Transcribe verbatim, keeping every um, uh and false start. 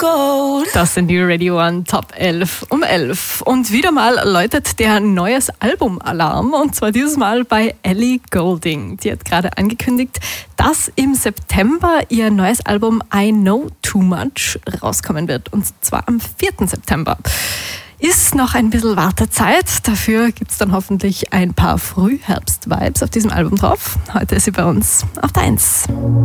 Gold. Das sind die Radio One Top elf um elf. Und wieder mal läutet der neues Album-Alarm. Und zwar dieses Mal bei Ellie Goulding. Die hat gerade angekündigt, dass im September ihr neues Album I Know Too Much rauskommen wird. Und zwar am vierten September. Ist noch ein bisschen Wartezeit. Dafür gibt es dann hoffentlich ein paar Frühherbst-Vibes auf diesem Album drauf. Heute ist sie bei uns auf der eins.